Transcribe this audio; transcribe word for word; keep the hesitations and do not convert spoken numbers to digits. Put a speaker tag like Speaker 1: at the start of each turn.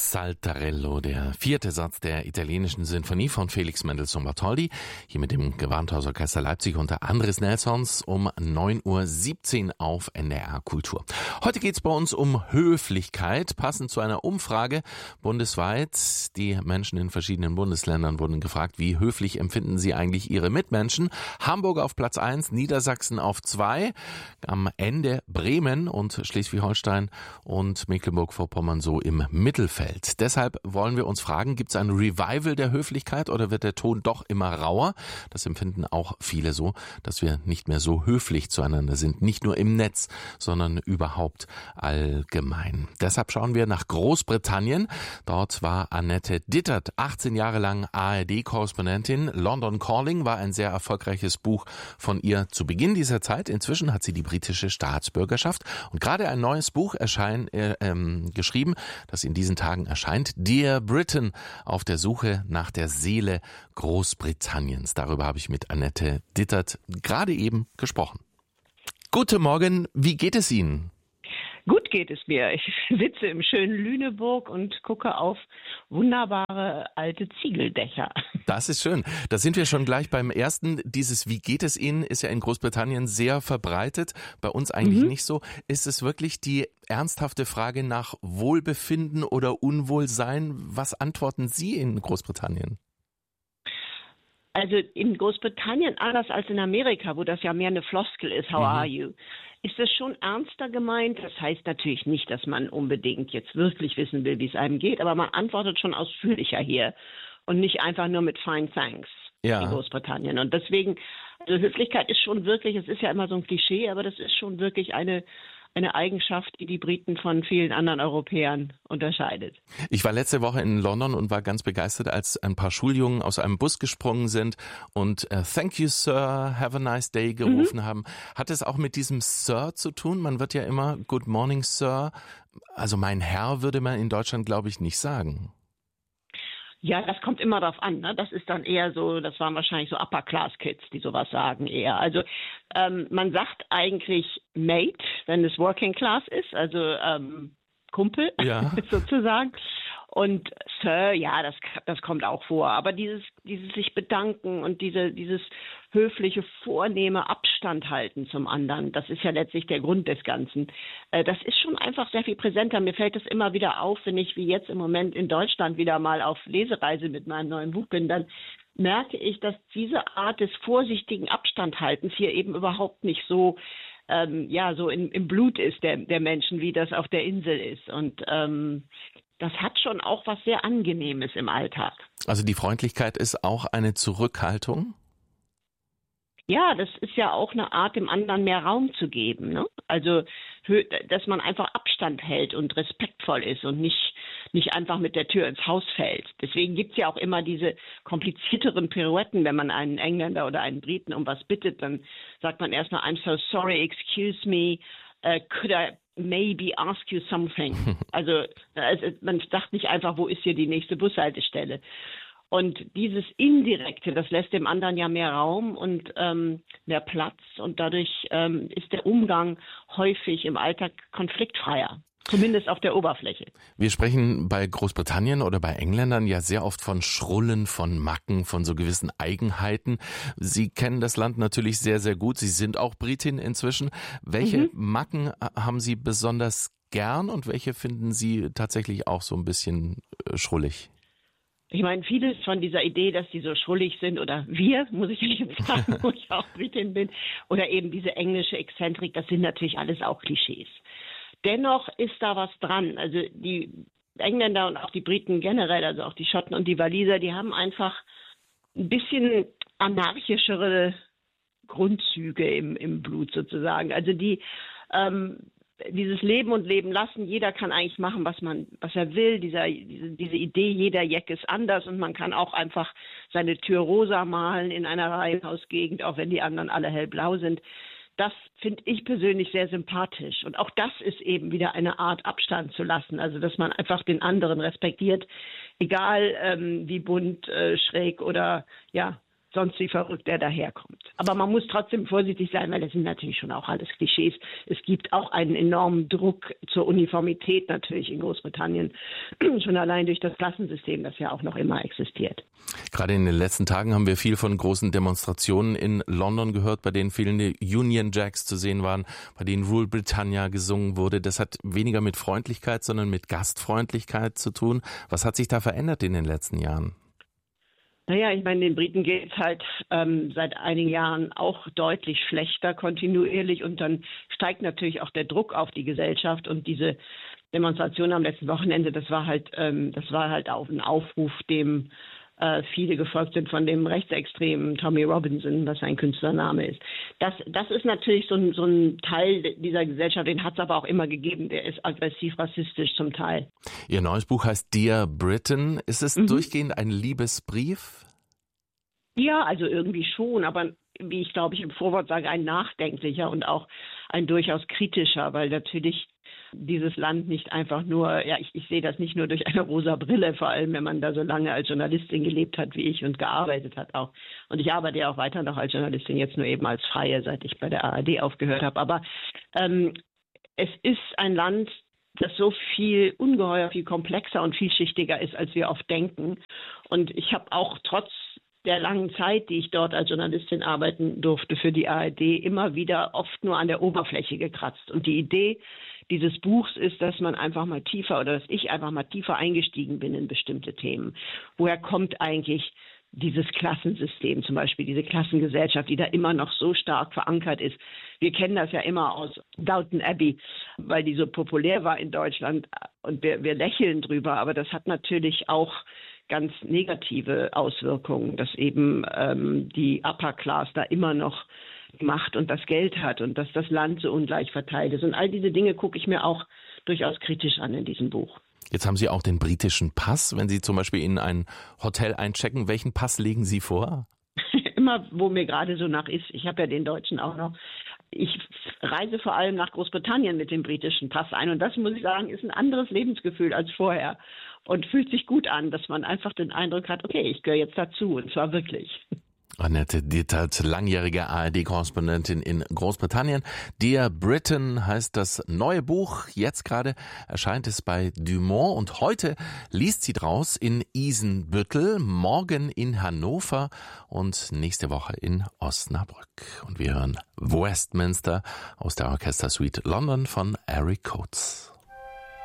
Speaker 1: Saltarello, der vierte Satz der italienischen Sinfonie von Felix Mendelssohn Bartholdy, hier mit dem Gewandhausorchester Leipzig unter Andres Nelsons um neun Uhr siebzehn auf N D R Kultur. Heute geht's bei uns um Höflichkeit, passend zu einer Umfrage bundesweit. Die Menschen in verschiedenen Bundesländern wurden gefragt, wie höflich empfinden sie eigentlich ihre Mitmenschen. Hamburg auf Platz eins, Niedersachsen auf zwei, am Ende Bremen und Schleswig-Holstein und Mecklenburg-Vorpommern so im Mittelfeld. Deshalb wollen wir uns fragen, gibt es ein Revival der Höflichkeit oder wird der Ton doch immer rauer? Das empfinden auch viele so, dass wir nicht mehr so höflich zueinander sind. Nicht nur im Netz, sondern überhaupt allgemein. Deshalb schauen wir nach Großbritannien. Dort war Annette Dittert achtzehn Jahre lang A R D-Korrespondentin. London Calling war ein sehr erfolgreiches Buch von ihr zu Beginn dieser Zeit. Inzwischen hat sie die britische Staatsbürgerschaft und gerade ein neues Buch erschein, äh, ähm, geschrieben, das in diesen Tagen erscheint. Dear Britain, auf der Suche nach der Seele Großbritanniens. Darüber habe ich mit Annette Dittert gerade eben gesprochen. Guten Morgen, wie geht es Ihnen?
Speaker 2: Gut geht es mir. Ich sitze im schönen Lüneburg und gucke auf wunderbare alte Ziegeldächer.
Speaker 1: Das ist schön. Da sind wir schon gleich beim ersten. Dieses Wie geht es Ihnen ist ja in Großbritannien sehr verbreitet. Bei uns eigentlich mhm. nicht so. Ist es wirklich die ernsthafte Frage nach Wohlbefinden oder Unwohlsein? Was antworten Sie in Großbritannien?
Speaker 2: Also in Großbritannien, anders als in Amerika, wo das ja mehr eine Floskel ist, how mhm. are you, ist das schon ernster gemeint. Das heißt natürlich nicht, dass man unbedingt jetzt wirklich wissen will, wie es einem geht, aber man antwortet schon ausführlicher hier und nicht einfach nur mit fine thanks ja. in Großbritannien. Und deswegen, also Höflichkeit ist schon wirklich, es ist ja immer so ein Klischee, aber das ist schon wirklich eine Eine Eigenschaft, die die Briten von vielen anderen Europäern unterscheidet.
Speaker 1: Ich war letzte Woche in London und war ganz begeistert, als ein paar Schuljungen aus einem Bus gesprungen sind und uh, Thank you, Sir, have a nice day gerufen mhm. haben. Hat es auch mit diesem Sir zu tun? Man wird ja immer Good morning, Sir. Also mein Herr würde man in Deutschland, glaube ich, nicht sagen.
Speaker 2: Ja, das kommt immer darauf an. Ne? Das ist dann eher so, das waren wahrscheinlich so Upper-Class-Kids, die sowas sagen eher. Also ähm, man sagt eigentlich Mate, wenn es Working Class ist, also ähm, Kumpel ja. sozusagen. Und Sir, ja, das, das kommt auch vor. Aber dieses, dieses sich bedanken und diese, dieses höfliche, vornehme Abstand halten zum anderen, das ist ja letztlich der Grund des Ganzen. Äh, das ist schon einfach sehr viel präsenter. Mir fällt es immer wieder auf, wenn ich wie jetzt im Moment in Deutschland wieder mal auf Lesereise mit meinem neuen Buch bin, dann merke ich, dass diese Art des vorsichtigen Abstandhaltens hier eben überhaupt nicht so ähm, ja, so in, im Blut ist der, der Menschen, wie das auf der Insel ist. Und ähm, das hat schon auch was sehr Angenehmes im Alltag.
Speaker 1: Also die Freundlichkeit ist auch eine Zurückhaltung?
Speaker 2: Ja, das ist ja auch eine Art, dem anderen mehr Raum zu geben. Ne? Also, dass man einfach Abstand hält und respektvoll ist und nicht, nicht einfach mit der Tür ins Haus fällt. Deswegen gibt es ja auch immer diese komplizierteren Pirouetten, wenn man einen Engländer oder einen Briten um was bittet, dann sagt man erstmal, I'm so sorry, excuse me, uh, could I maybe ask you something? Also, also man sagt nicht einfach, wo ist hier die nächste Bushaltestelle? Und dieses Indirekte, das lässt dem anderen ja mehr Raum und ähm, mehr Platz und dadurch ähm, ist der Umgang häufig im Alltag konfliktfreier. Zumindest auf der Oberfläche.
Speaker 1: Wir sprechen bei Großbritannien oder bei Engländern ja sehr oft von Schrullen, von Macken, von so gewissen Eigenheiten. Sie kennen das Land natürlich sehr, sehr gut. Sie sind auch Britin inzwischen. Welche mhm. Macken haben Sie besonders gern und welche finden Sie tatsächlich auch so ein bisschen äh, schrullig?
Speaker 2: Ich meine, vieles von dieser Idee, dass die so schrullig sind, oder wir, muss ich jetzt sagen, wo ich auch Britin bin, oder eben diese englische Exzentrik, das sind natürlich alles auch Klischees. Dennoch ist da was dran. Also die Engländer und auch die Briten generell, also auch die Schotten und die Waliser, die haben einfach ein bisschen anarchischere Grundzüge im, im Blut sozusagen. Also die ähm, dieses Leben und Leben lassen, jeder kann eigentlich machen, was man, was er will. Dieser, diese, diese Idee, jeder Jack ist anders und man kann auch einfach seine Tür rosa malen in einer Reihenhausgegend, auch wenn die anderen alle hellblau sind. Das finde ich persönlich sehr sympathisch. Und auch das ist eben wieder eine Art Abstand zu lassen. Also, dass man einfach den anderen respektiert, egal ähm, wie bunt, äh, schräg oder ja sonst wie verrückt er daherkommt. Aber man muss trotzdem vorsichtig sein, weil das sind natürlich schon auch alles Klischees. Es gibt auch einen enormen Druck zur Uniformität natürlich in Großbritannien, schon allein durch das Klassensystem, das ja auch noch immer existiert.
Speaker 1: Gerade in den letzten Tagen haben wir viel von großen Demonstrationen in London gehört, bei denen viele Union Jacks zu sehen waren, bei denen Rule Britannia gesungen wurde. Das hat weniger mit Freundlichkeit, sondern mit Gastfreundlichkeit zu tun. Was hat sich da verändert in den letzten Jahren?
Speaker 2: Naja, ich meine, den Briten geht es halt ähm, seit einigen Jahren auch deutlich schlechter, kontinuierlich. Und dann steigt natürlich auch der Druck auf die Gesellschaft. Und diese Demonstration am letzten Wochenende, das war halt, ähm, das war halt auch ein Aufruf, dem äh, viele gefolgt sind von dem rechtsextremen Tommy Robinson, was sein Künstlername ist. Das, das ist natürlich so ein, so ein Teil dieser Gesellschaft, den hat es aber auch immer gegeben. Der ist aggressiv rassistisch zum Teil.
Speaker 1: Ihr neues Buch heißt Dear Britain. Ist es mhm. durchgehend ein Liebesbrief?
Speaker 2: Ja, also irgendwie schon, aber wie ich glaube ich im Vorwort sage, ein nachdenklicher und auch ein durchaus kritischer, weil natürlich dieses Land nicht einfach nur, ja, ich, ich sehe das nicht nur durch eine rosa Brille, vor allem wenn man da so lange als Journalistin gelebt hat wie ich und gearbeitet hat auch. Und ich arbeite ja auch weiter noch als Journalistin, jetzt nur eben als Freie, seit ich bei der A R D aufgehört habe. Aber ähm, es ist ein Land, das so viel, ungeheuer viel komplexer und vielschichtiger ist, als wir oft denken. Und ich habe auch trotz der langen Zeit, die ich dort als Journalistin arbeiten durfte für die A R D, immer wieder oft nur an der Oberfläche gekratzt. Und die Idee dieses Buchs ist, dass man einfach mal tiefer oder dass ich einfach mal tiefer eingestiegen bin in bestimmte Themen. Woher kommt eigentlich dieses Klassensystem, zum Beispiel diese Klassengesellschaft, die da immer noch so stark verankert ist? Wir kennen das ja immer aus Downton Abbey, weil die so populär war in Deutschland und wir, wir lächeln drüber, aber das hat natürlich auch ganz negative Auswirkungen, dass eben ähm, die Upper Class da immer noch die Macht und das Geld hat und dass das Land so ungleich verteilt ist. Und all diese Dinge gucke ich mir auch durchaus kritisch an in diesem Buch.
Speaker 1: Jetzt haben Sie auch den britischen Pass. Wenn Sie zum Beispiel in ein Hotel einchecken, welchen Pass legen Sie vor?
Speaker 2: Immer, wo mir gerade so nach ist. Ich habe ja den deutschen auch noch. Ich reise vor allem nach Großbritannien mit dem britischen Pass ein. Und das, muss ich sagen, ist ein anderes Lebensgefühl als vorher. Und fühlt sich gut an, dass man einfach den Eindruck hat, okay, ich gehöre jetzt dazu. Und zwar wirklich.
Speaker 1: Annette Dittert, langjährige A R D-Korrespondentin in Großbritannien. Dear Britain heißt das neue Buch. Jetzt gerade erscheint es bei Dumont und heute liest sie draus in Isenbüttel, morgen in Hannover und nächste Woche in Osnabrück. Und wir hören Westminster aus der Orchestersuite London von Eric Coates.